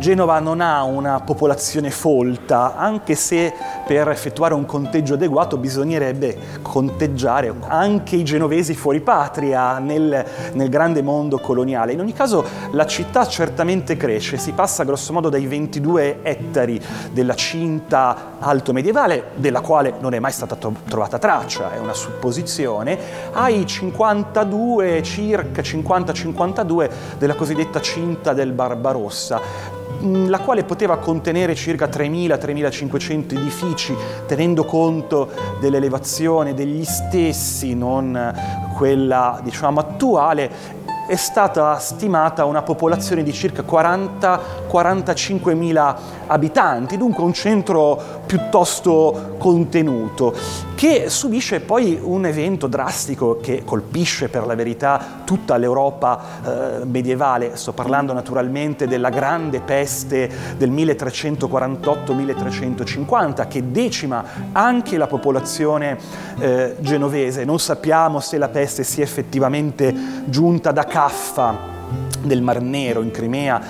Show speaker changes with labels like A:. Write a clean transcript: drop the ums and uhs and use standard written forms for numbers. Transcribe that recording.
A: Genova non ha una popolazione folta, anche se per effettuare un conteggio adeguato bisognerebbe conteggiare anche i genovesi fuori patria nel grande mondo coloniale. In ogni caso la città certamente cresce, si passa grosso modo dai 22 ettari della cinta alto medievale, della quale non è mai stata trovata traccia, è una supposizione, ai 52, circa 50-52 della cosiddetta cinta del Barbarossa, la quale poteva contenere circa 3.000-3.500 edifici, tenendo conto dell'elevazione degli stessi, non quella diciamo attuale. È stata stimata una popolazione di circa 40-45.000 abitanti, dunque un centro piuttosto contenuto, che subisce poi un evento drastico che colpisce per la verità tutta l'Europa medievale. Sto parlando naturalmente della grande peste del 1348-1350, che decima anche la popolazione genovese. Non sappiamo se la peste sia effettivamente giunta da Caffa del Mar Nero in Crimea